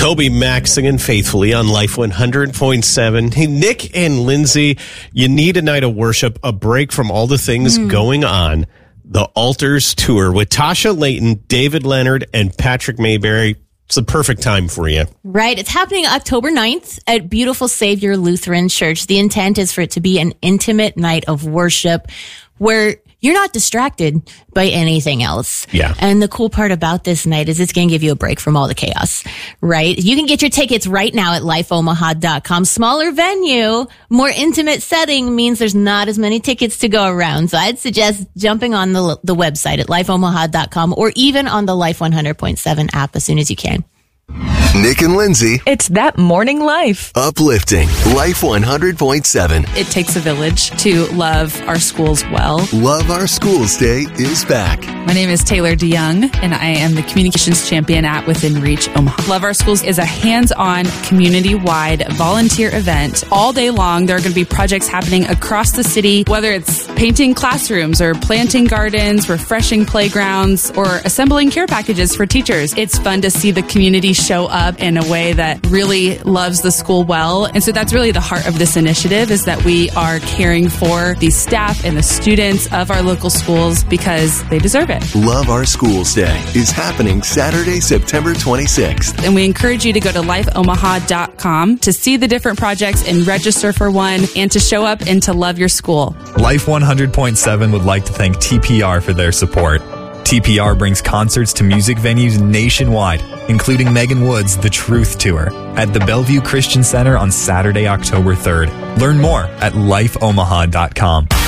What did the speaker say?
Toby Mac singing faithfully on Life 100.7. Hey, Nick and Lindsay, you need a night of worship, a break from all the things going on. The Altars Tour with Tasha Layton, David Leonard, and Patrick Mayberry. It's the perfect time for you. Right. It's happening October 9th at Beautiful Savior Lutheran Church. The intent is for it to be an intimate night of worship where you're not distracted by anything else. Yeah. And the cool part about this night is it's going to give you a break from all the chaos, right? You can get your tickets right now at lifeomaha.com. Smaller venue, more intimate setting means there's not as many tickets to go around. So I'd suggest jumping on the website at lifeomaha.com or even on the Life 100.7 app as soon as you can. Nick and Lindsay. It's That Morning Life. Uplifting Life 100.7. It takes a village to love our schools well. Love Our Schools Day is back. My name is Taylor DeYoung, and I am the Communications Champion at Within Reach Omaha. Love Our Schools is a hands-on, community-wide volunteer event. All day long, there are going to be projects happening across the city, whether it's painting classrooms or planting gardens, refreshing playgrounds, or assembling care packages for teachers. It's fun to see the community show up in a way that really loves the school well. And so that's really the heart of this initiative, is that we are caring for the staff and the students of our local schools because they deserve it. Love Our Schools Day is happening Saturday, September 26th. And we encourage you to go to lifeomaha.com to see the different projects and register for one and to show up and to love your school. Life 100.7 would like to thank TPR for their support. TPR brings concerts to music venues nationwide, including Megan Wood's The Truth Tour at the Bellevue Christian Center on Saturday, October 3rd. Learn more at lifeomaha.com.